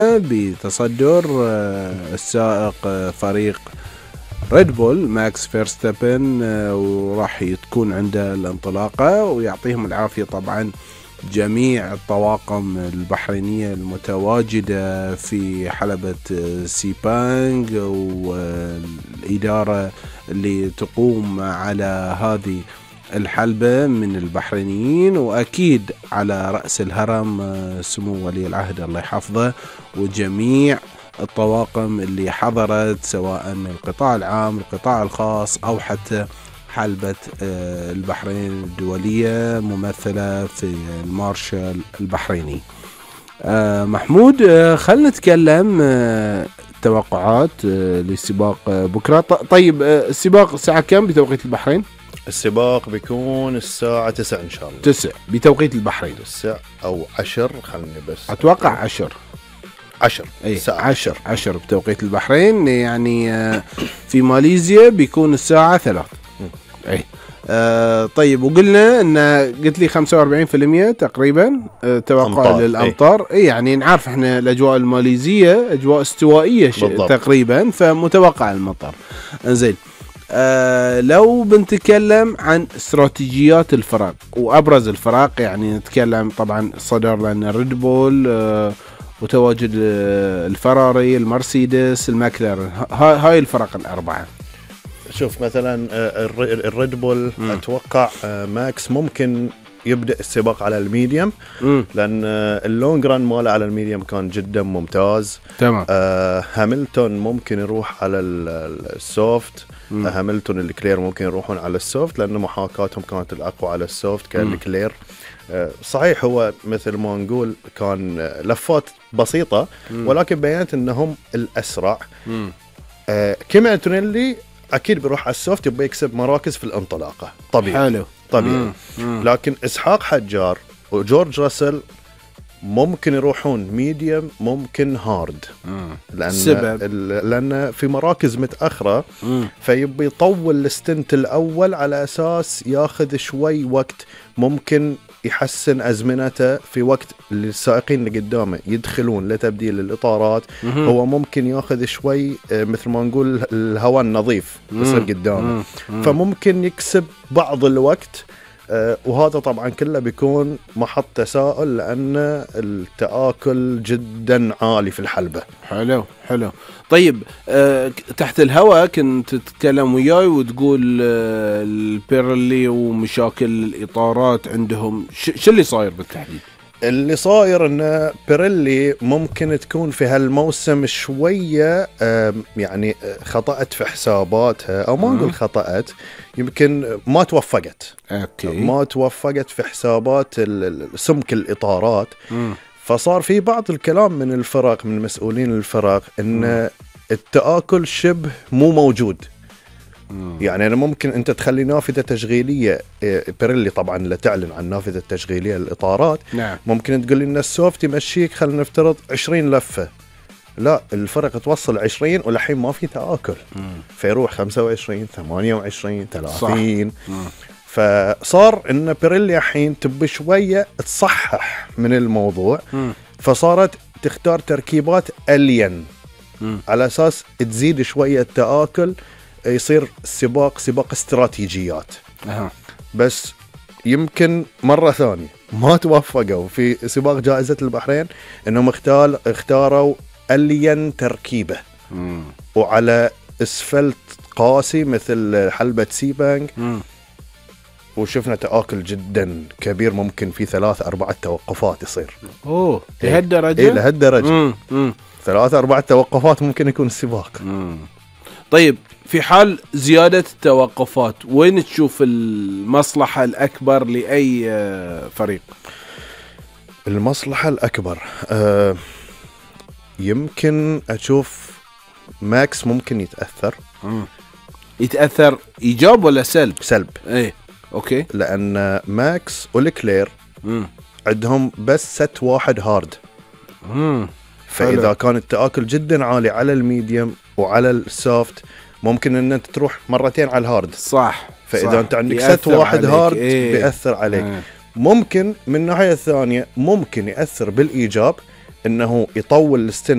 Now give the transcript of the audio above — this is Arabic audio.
بتصدر السائق فريق ريد بول ماكس فيرستابن، وراح تكون عنده الانطلاقة، ويعطيهم العافية طبعا جميع الطواقم البحرينية المتواجدة في حلبة سيبانغ والإدارة اللي تقوم على هذه الحلبة من البحرينيين، وأكيد على رأس الهرم سمو ولي العهد الله يحفظه، وجميع الطواقم اللي حضرت سواء من القطاع العام القطاع الخاص أو حتى حلبة البحرين الدولية ممثلة في المارشال البحريني. محمود، خلنا نتكلم توقعات للسباق بكرة. طيب السباق الساعة كم بتوقيت البحرين؟ السباق بيكون الساعة 9 إن شاء الله. 9 بتوقيت البحرين. 9 أو 10، خلني بس أتوقع 10. 10 10 بتوقيت البحرين، يعني في ماليزيا بيكون الساعة 3. طيب، وقلنا ان قلت لي 45% تقريبا توقع للامطار. يعني نعرف احنا الاجواء الماليزية اجواء استوائية تقريبا، فمتوقع المطر. انزين، لو بنتكلم عن استراتيجيات الفرق وابرز الفرق، يعني نتكلم طبعا صدر لنا ريد بول وتواجد الفراري المرسيدس الماكلارين، هاي الفرق الاربعه. شوف مثلا الريد بول اتوقع ماكس ممكن يبدأ السباق على الميديم، لأن اللونج ران ماله على الميديم كان جدا ممتاز. تمام. هاملتون ممكن يروح على السوفت. هاملتون الكلير ممكن يروحون على السوفت، لأن محاكاتهم كانت الأقوى على السوفت كالكلير. صحيح هو مثل ما نقول كان لفات بسيطة، ولكن بيانت أنهم الأسرع. كيمي أنتونيلي أكيد بيروح على السوفت، يبقى يكسب مراكز في الانطلاقة طبيعي. طبيعي. لكن إسحاق حجار وجورج راسل ممكن يروحون ميديم، ممكن هارد، لأن في مراكز متأخرة، فيبي يطول الستنت الأول على أساس ياخذ شوي وقت، ممكن يحسن أزمنته في وقت السائقين اللي قدامه يدخلون لتبديل الإطارات. هو ممكن ياخذ شوي مثل ما نقول الهواء النظيف يصير قدامه، فممكن يكسب بعض الوقت. وهذا طبعا كله بيكون محط تساؤل، لأن التآكل جدا عالي في الحلبة. حلو. طيب، تحت الهواء كنت تتكلم وياي وتقول البيرلي ومشاكل الإطارات عندهم، شو اللي صاير بالتحديد؟ اللي صاير ان بيريلي ممكن تكون في هالموسم شوية يعني خطأت في حساباتها، او ما نقول خطأت، يمكن ما توفقت. ما توفقت في حسابات سمك الإطارات. فصار في بعض الكلام من الفرق، من مسؤولين الفرق، ان التآكل شبه مو موجود. يعني أنا ممكن أنت تخلي نافذة تشغيلية، بيريلي طبعا لا تعلن عن نافذة تشغيلية للإطارات. نعم. ممكن تقول لي إن السوفت يمشيك خلينا نفترض 20 لفة، لا الفرق توصل 20 ولحين ما في تآكل، فيروح 25 28 30. فصار إن بيريلي الحين تبي شوية تصحح من الموضوع، فصارت تختار تركيبات ألين على أساس تزيد شوية التآكل، يصير سباق استراتيجيات. بس يمكن مرة ثانية ما توفقوا في سباق جائزة البحرين، انهم اختاروا ألين تركيبة وعلى اسفلت قاسي مثل حلبة سيبانغ، وشفنا تآكل جدا كبير، ممكن في 3-4 توقفات يصير. لهالدرجة؟ لهالدرجة 3-4 توقفات ممكن يكون السباق. طيب، في حال زيادة التوقفات وين تشوف المصلحة الأكبر لأي فريق؟ المصلحة الأكبر يمكن أشوف ماكس ممكن يتأثر إيجاب ولا سلب؟ سلب. أوكي. لأن ماكس والكلير عندهم بس ست واحد هارد. فإذا كان التآكل جدا عالي على الميديم وعلى السوفت، ممكن ان انت تروح مرتين على الهارد. صح. فاذا انت عندك ست واحد هارد بيأثر عليك. ممكن من الناحية الثانية ممكن يأثر بالإيجاب، انه يطول الستنت